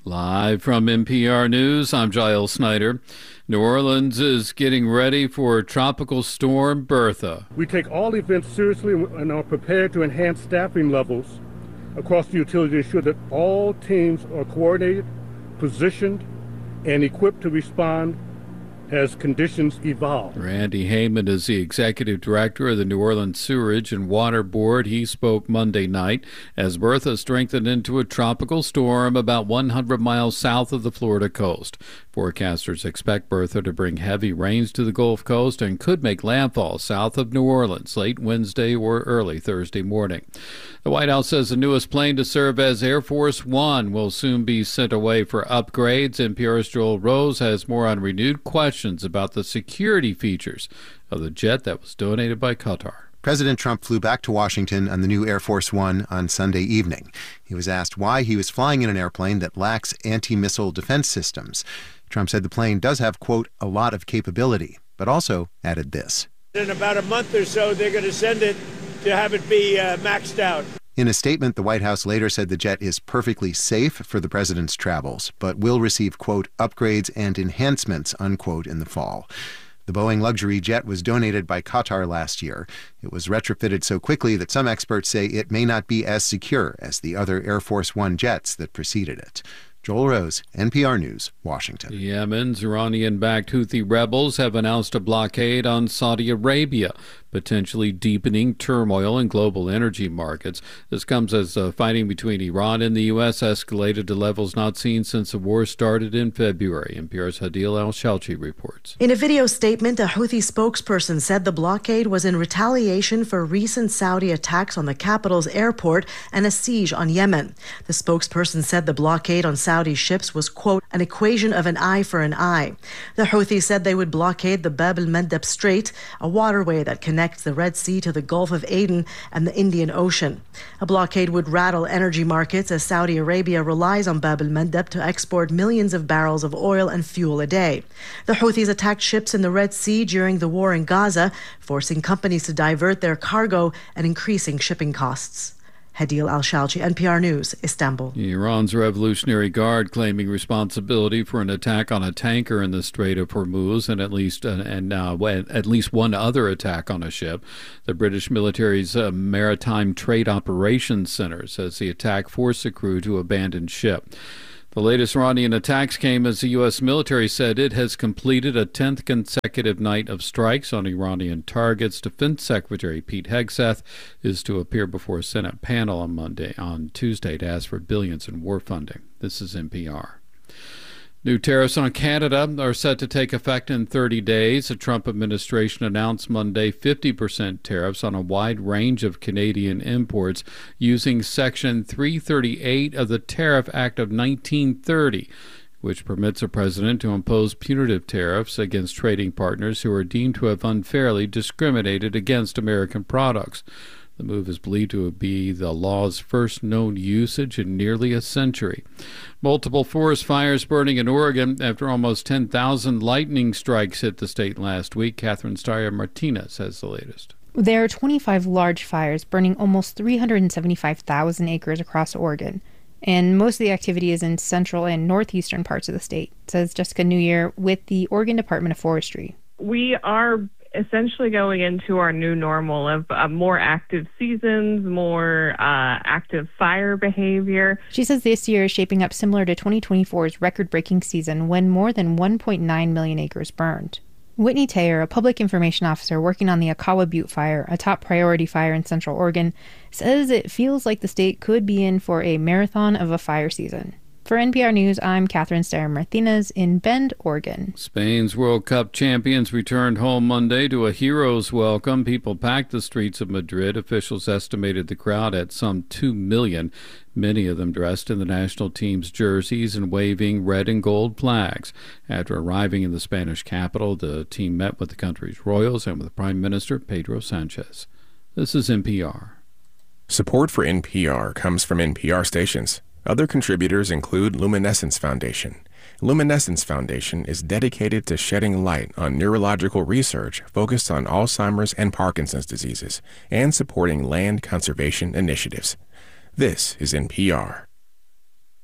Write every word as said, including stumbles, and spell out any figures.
Live from N P R News, I'm Giles Snyder. New Orleans is getting ready for Tropical Storm Bertha. We take all events seriously and are prepared to enhance staffing levels across the utility to ensure that all teams are coordinated, positioned, and equipped to respond as conditions evolve. Randy Heyman is the executive director of the New Orleans Sewerage and Water Board. He spoke Monday night as Bertha strengthened into a tropical storm about one hundred miles south of the Florida coast. Forecasters expect Bertha to bring heavy rains to the Gulf Coast and could make landfall south of New Orleans late Wednesday or early Thursday morning. The White House says the newest plane to serve as Air Force One will soon be sent away for upgrades. N P R's Joel Rose has more on renewed questions about the security features of the jet that was donated by Qatar. President Trump flew back to Washington on the new Air Force One on Sunday evening. He was asked why he was flying in an airplane that lacks anti-missile defense systems. Trump said the plane does have, quote, a lot of capability, but also added this. In about a month or so, they're going to send it to have it be uh, maxed out. In a statement, the White House later said the jet is perfectly safe for the president's travels, but will receive, quote, upgrades and enhancements, unquote, in the fall. The Boeing luxury jet was donated by Qatar last year. It was retrofitted so quickly that some experts say it may not be as secure as the other Air Force One jets that preceded it. Joel Rose, N P R News, Washington. Yemen's Iranian-backed Houthi rebels have announced a blockade on Saudi Arabia, potentially deepening turmoil in global energy markets. This comes as uh, fighting between Iran and the U S escalated to levels not seen since the war started in February. N P R's Hadil Al-Shalchi reports. In a video statement, a Houthi spokesperson said the blockade was in retaliation for recent Saudi attacks on the capital's airport and a siege on Yemen. The spokesperson said the blockade on Saudi ships was, quote, an equation of an eye for an eye. The Houthis said they would blockade the Bab el-Mandeb Strait, a waterway that connects the Red Sea to the Gulf of Aden and the Indian Ocean. A blockade would rattle energy markets as Saudi Arabia relies on Bab el-Mandeb to export millions of barrels of oil and fuel a day. The Houthis attacked ships in the Red Sea during the war in Gaza, forcing companies to divert their cargo and increasing shipping costs. Hadil Al-Shalchi, N P R News, Istanbul. Iran's Revolutionary Guard claiming responsibility for an attack on a tanker in the Strait of Hormuz and at least uh, and uh, at least one other attack on a ship. The British military's uh, Maritime Trade Operations Center says the attack forced the crew to abandon ship. The latest Iranian attacks came as the U S military said it has completed a tenth consecutive night of strikes on Iranian targets. Defense Secretary Pete Hegseth is to appear before a Senate panel on Monday, on Tuesday, to ask for billions in war funding. This is N P R. New tariffs on Canada are set to take effect in thirty days. The Trump administration announced Monday fifty percent tariffs on a wide range of Canadian imports using Section three thirty-eight of the Tariff Act of nineteen thirty, which permits a president to impose punitive tariffs against trading partners who are deemed to have unfairly discriminated against American products. The move is believed to be the law's first known usage in nearly a century. Multiple forest fires burning in Oregon after almost ten thousand lightning strikes hit the state last week. Catherine Steyer Martinez has the latest. There are twenty-five large fires burning almost three hundred seventy-five thousand acres across Oregon. And most of the activity is in central and northeastern parts of the state, says Jessica Newyear with the Oregon Department of Forestry. We are essentially going into our new normal of uh, more active seasons, more uh, active fire behavior. She says this year is shaping up similar to twenty twenty-four's record-breaking season when more than one point nine million acres burned. Whitney Taylor, a public information officer working on the Akawa Butte fire, a top priority fire in Central Oregon, says it feels like the state could be in for a marathon of a fire season. For N P R News, I'm Catherine Steyer Martinez in Bend, Oregon. Spain's World Cup champions returned home Monday to a hero's welcome. People packed the streets of Madrid. Officials estimated the crowd at some two million, many of them dressed in the national team's jerseys and waving red and gold flags. After arriving in the Spanish capital, the team met with the country's royals and with Prime Minister Pedro Sanchez. This is N P R. Support for N P R comes from N P R stations. Other contributors include Luminescence Foundation. Luminescence Foundation is dedicated to shedding light on neurological research focused on Alzheimer's and Parkinson's diseases and supporting land conservation initiatives. This is N P R.